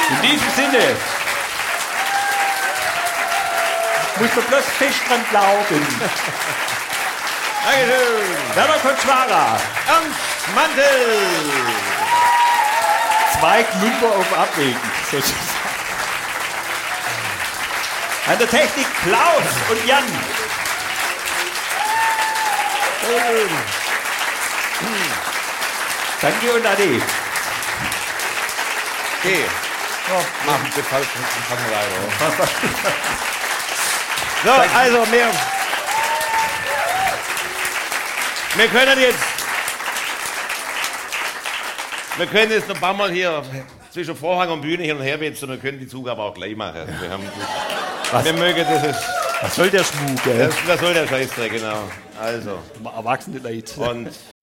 In diesem Sinne muss man bloß fest dran glauben. Dankeschön. Werner Kotschwara. Ernst Mantel. Zwei Gmünder auf Abwägen, sozusagen. An der Technik Klaus und Jan. Danke und Ade. Okay. Mach bitte falsch und fangen weiter. So, also wir können jetzt noch ein paar Mal hier zwischen Vorhang und Bühne hin und her wetzen, wir können die Zugabe auch gleich machen. Wir mögen das. Was soll der Schmuck, gell? Das soll der Scheißdreck, genau. Also. Erwachsene Leute. Und